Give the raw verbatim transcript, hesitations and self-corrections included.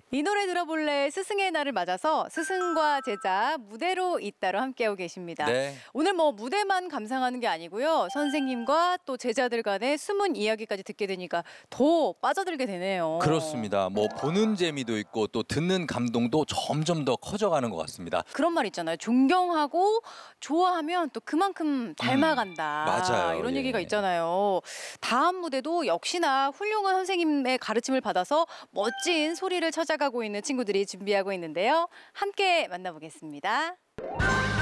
이 노래 들어볼래 스승의 날을 맞아서 스승과 제자 무대로 잇따로 함께하고 계십니다. 네. 오늘 뭐 무대만 감상하는 게 아니고요. 선생님과 또 제자들 간의 숨은 이야기까지 듣게 되니까 더 빠져들게 되네요. 그렇습니다. 뭐 보는 재미도 있고 또 듣는 감동도 점점 더 커져가는 것 같습니다. 그런 말 있잖아요. 존경하고 좋아하면 또 그만큼 닮아간다. 음, 맞아요. 이런 예. 얘기가 있잖아요. 다음 무대도 역시나 훌륭한 선생님의 가르침을 받아서 멋진 소리를 찾아가고 있는 친구들이 준비하고 있는데요. 함께 만나보겠습니다.